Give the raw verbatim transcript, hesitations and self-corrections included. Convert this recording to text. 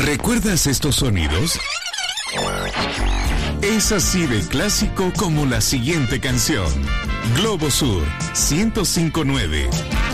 ¿Recuerdas estos sonidos? Es así de clásico como la siguiente canción. Globo Sur, ciento cinco punto nueve.